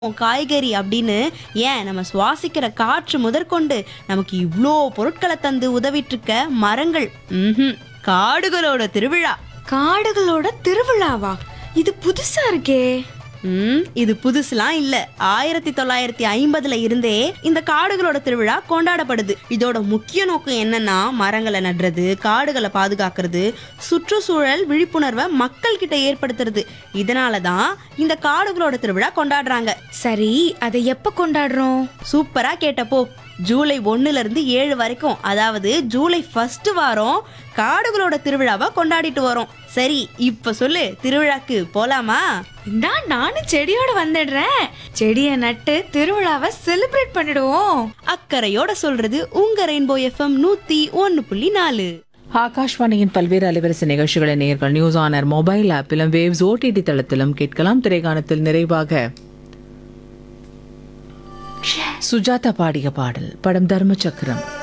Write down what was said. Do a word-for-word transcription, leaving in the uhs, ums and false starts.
காய்கறி அப்படின்னு ஏன் நம்ம சுவாசிக்கிற காற்று முதற்கொண்டு நமக்கு இவ்ளோ பொருட்களை தந்து உதவிட்டு இருக்க மரங்கள் ம்ஹும் காடுகளோட திருவிழா. காடுகளோட திருவிழாவா? இது புதுசா இருக்கே. ம் இது புதுசுலாம் இல்ல. ஆயிரத்தி தொள்ளாயிரத்தி ஐம்பதுல இருந்தே இந்த காடுகளோட திருவிழா கொண்டாடப்படுது. இதோட முக்கிய நோக்கம் என்னன்னா மரங்களை நடுறது, காடுகளை பாதுகாக்கிறது, சுற்றுச்சூழல் விழிப்புணர்வை மக்கள் கிட்ட ஏற்படுத்துறது. இதனாலதான் இந்த காடுகளோட திருவிழா கொண்டாடுறாங்க. சரி, அதை எப்ப கொண்டாடுறோம்? சூப்பரா கேட்டப்போ ஜூலை ஒன்னுல இருந்து ஏழு வரைக்கும், அதாவது ஜூலை ஃபர்ஸ்ட் வாரம் காடுகளோட திருவிழாவை கொண்டாடிட்டு வரோம். சரி, இப்ப சொல்லு, திருவிழாக்கு போலாமா? இந்தா நானும் செடியோட வந்துடுறேன். செடியை நட்டு திருவிழாவை செலிப்ரேட் பண்ணிடுவோம். அக்கறையோட சொல்றது உங்க ரெயின்போ எஃப்எம் நூத்தி ஒன்னு புள்ளி நாலு. ஆகாஷ்வாணியின் பல்வேறு அலைவரிசை நிகழ்ச்சிகளை நேயர்கள் news on air mobile ஆப்பிலும் waves OTT தளத்திலும் கேட்கலாம். திரைக்காணத்தில் நிறைவாக சுஜாதா பாடிய பாடல், படம் தர்ம சக்கரம்.